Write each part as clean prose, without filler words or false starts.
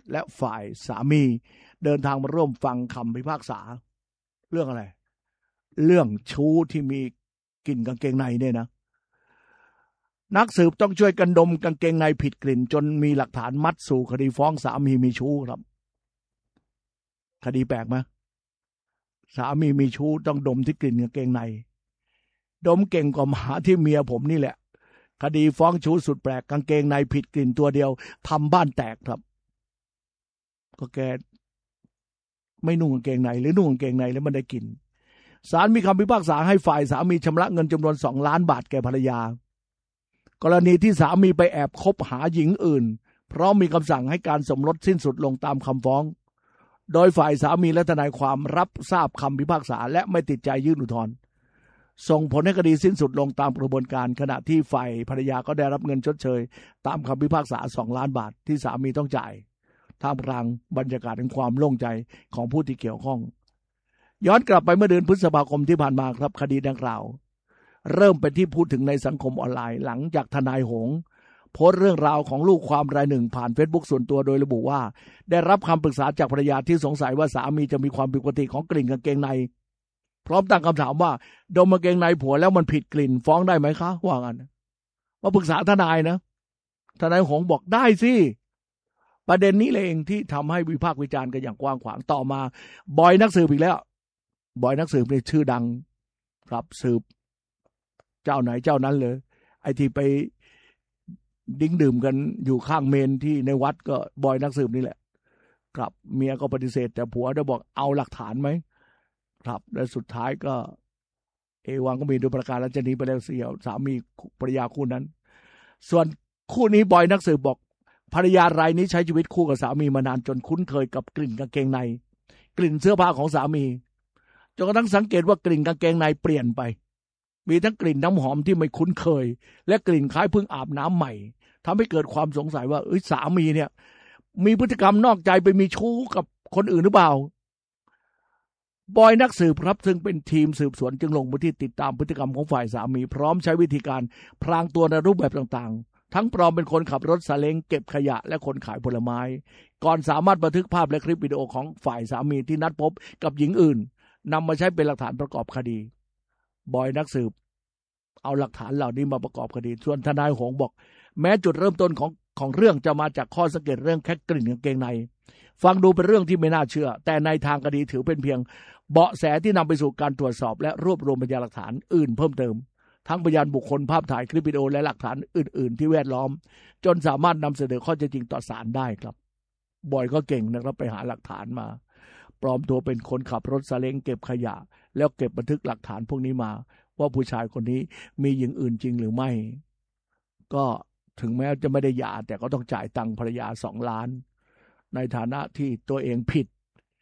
และฝ่ายสามีเดินทางมาร่วมฟังคำพิพากษาเรื่องอะไรเรื่องชู้ที่มีกลิ่นกางเกงในเนี่ยนะนักสืบต้องช่วยกันดมกางเกงในผิดกลิ่นจนมีหลักฐานมัดสู่คดีฟ้องสามีมีชู้ครับคดีแปลกไหมสามีมีชู้ต้องดมที่กลิ่นกางเกงในดมเก่งกว่าหมาที่เมียผมนี่แหละคดีฟ้องชู้สุดแปลกกางเกงในผิดกลิ่นตัวเดียวทำบ้านแตกครับก็แกไม่นุ่งกางเกงในหรือนุ่งกางเกงในแล้วมันได้กลิ่นศาลมีคำพิพากษาให้ฝ่ายสามีชำระเงินจำนวน2 ล้านบาทแก่ภรรยากรณีที่สามีไปแอบคบหาหญิงอื่นเพราะมีคำสั่งให้การสมรสสิ้นสุดลงตามคำฟ้องโดยฝ่ายสามีและทนายความรับทราบคำพิพากษาและไม่ติดใจยื่นอุทธรณ์ส่งผลให้คดีสิ้นสุดลงตามกระบวนการขณะที่ฝ่ายภรรยาก็ได้รับเงินชดเชยตามคำพิพากษา2 ล้านบาทที่สามีต้องจ่ายท่ามกลางบรรยากาศแห่งความโล่งใจของผู้ที่เกี่ยวข้องย้อนกลับไปเมื่อเดือนพฤษภาคมที่ผ่านมาครับคดีดังกล่าวเริ่มเป็นที่พูดถึงในสังคมออนไลน์หลังจากทนายหงส์โพสต์เรื่องราวของลูกความรายหนึ่งผ่าน Facebook ส่วนตัวโดยระบุว่าได้รับคำปรึกษาจากภรรยาที่สงสัยว่าสามีจะมีความผิดปกติของกลิ่นกางเกงในพร้อมตั้งคำถามว่าดมกางเกงในผัวแล้วมันผิดกลิ่นฟ้องได้ไหมคะว่างั้นมาปรึกษาทนายนะทนายหงส์บอกได้สิประเด็นนี้เลยเองที่ทำให้วิพากษ์วิจารณ์กันอย่างกว้างขวางต่อมาบอยนักสืบอีกแล้วบอยนักสืบในชื่อดังครับสืบเจ้าไหนเจ้านั้นเลยไอ้ที่ไปดิ้งดื่มกันอยู่ข้างเมนที่ในวัดก็บอยนักสืบนี่แหละครับเมียก็ปฏิเสธแต่ผัวได้บอกเอาหลักฐานไหมครับและสุดท้ายก็เอวังก็มีโดยประการแล้วจะหนีไปแล้วเสียสามีภรรยาคู่นั้นส่วนคู่นี้บอยนักสืบบอกภรรยารายนี้ใช้ชีวิตคู่กับสามีมานานจนคุ้นเคยกับกลิ่นกางเกงในกลิ่นเสื้อผ้าของสามีจนกระทั่งสังเกตว่ากลิ่นกางเกงในเปลี่ยนไปมีทั้งกลิ่นน้ำหอมที่ไม่คุ้นเคยและกลิ่นคล้ายเพิ่งอาบน้ำใหม่ทำให้เกิดความสงสัยว่าสามีเนี่ยมีพฤติกรรมนอกใจไปมีชู้กับคนอื่นหรือเปล่าบอยนักสืบครับซึ่งเป็นทีมสืบสวนจึงลงพื้นที่ติดตามพฤติกรรมของฝ่ายสามีพร้อมใช้วิธีการพรางตัวในรูปแบบต่างๆทั้งปลอมเป็นคนขับรถซาเล้งเก็บขยะและคนขายผลไม้ก่อนสามารถบันทึกภาพและคลิปวิดีโอของฝ่ายสามีที่นัดพบกับหญิงอื่นนำมาใช้เป็นหลักฐานประกอบคดีบอยนักสืบเอาหลักฐานเหล่านี้มาประกอบคดีส่วนทนายหงส์บอกแม้จุดเริ่มต้นของเรื่องจะมาจากข้อสังเกตเรื่องแค่กลิ่นกางเกงในฟังดูเป็นเรื่องที่ไม่น่าเชื่อแต่ในทางคดีถือเป็นเพียงเบาะแสที่นำไปสู่การตรวจสอบและรวบรวมพยานหลักฐานอื่นเพิ่มเติมทั้งพยานบุคคลภาพถ่ายคลิปวิดีโอและหลักฐานอื่นๆที่แวดล้อมจนสามารถนำเสนอข้อเท็จจริงต่อศาลได้ครับบอยก็เก่งนะครับไปหาหลักฐานมาปลอมตัวเป็นคนขับรถซาเล้งเก็บขยะแล้วเก็บบันทึกหลักฐานพวกนี้มาว่าผู้ชายคนนี้มีหญิงอื่นจริงหรือไม่ก็ถึงแม้จะไม่ได้หย่าแต่ก็ต้องจ่ายตังค์ภรรยา2 ล้านในฐานะที่ตัวเองผิด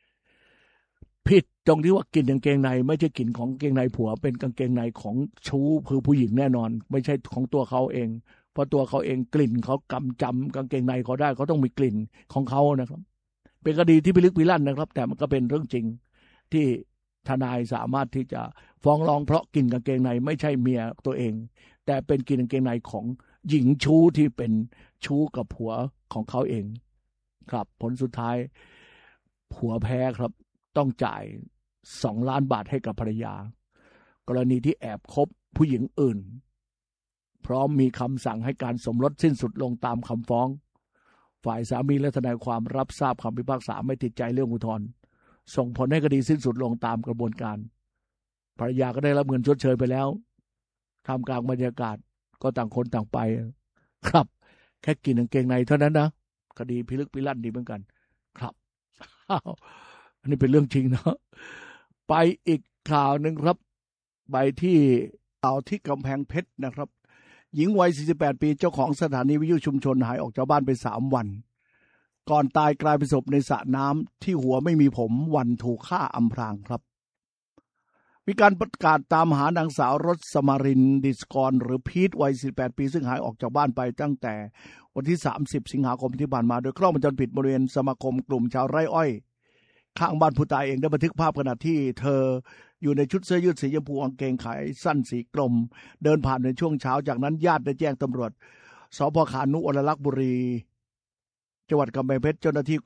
ตรงที่ว่ากลิ่นกางเกงในไม่ใช่กลิ่นของกางเกงในผัวเป็นกางเกงในของชู้คือผู้หญิงแน่นอนไม่ใช่ของตัวเขาเองเพราะตัวเขาเองกลิ่นเขาจำกางเกงในเขาได้เขาต้องมีกลิ่นของเขานะครับเป็นคดีที่พิลึกพิลั่นนะครับแต่มันก็เป็นเรื่องจริงที่ทนายสามารถที่จะฟ้องร้องเพราะกลิ่นกางเกงในไม่ใช่เมียตัวเองแต่เป็นกลิ่นกางเกงในของหญิงชู้ที่เป็นชู้กับผัวของเขาเองครับผลสุดท้ายผัวแพ้ครับต้องจ่าย2 ล้านบาทให้กับภรรยากรณีที่แอบคบผู้หญิงอื่นพร้อมมีคำสั่งให้การสมรสสิ้นสุดลงตามคำฟ้องฝ่ายสามีและทนายความรับทราบคำพิพากษาไม่ติดใจเรื่องอุทธรณ์ส่งผลให้คดีสิ้นสุดลงตามกระบวนการภรรยาก็ได้รับเงินชดเชยไปแล้วท่ามกลางบรรยากาศก็ต่างคนต่างไปครับแค่กินกางเกงในเท่านั้นนะคดีพิลึกพิลั่นดีเหมือนกันครับอันนี้เป็นเรื่องจริงเนาะไปอีกข่าวหนึ่งครับไปที่ข่าวที่กำแพงเพชรนะครับหญิงวัย48 ปีเจ้าของสถานีวิทยุชุมชนหายออกจากบ้านไป3 วันก่อนตายกลายเป็นศพในสระน้ำที่หัวไม่มีผมวันถูกฆ่าอำพรางครับมีการประกาศตามหานางสาวรสมารินดิสกรหรือพีทวัย48 ปีซึ่งหายออกจากบ้านไปตั้งแต่วันที่30 สิงหาคมที่ผ่านมาโดยกล้องวงจรปิดบริเวณสมาคมกลุ่มชาวไร่อ้อยข้างบ้านผู้ตายเองได้บันทึกภาพขณะที่เธออยู่ในชุดเสื้อยืดสีชมพูกางเกงขาสั้นสีกรมเดินผ่านในช่วงเช้าจากนั้นญาติได้แจ้งตำรวจสพ.ขานุวรรลักษณ์บุรีจังหวัดกำแพงเพชรเจ้าหน้าที่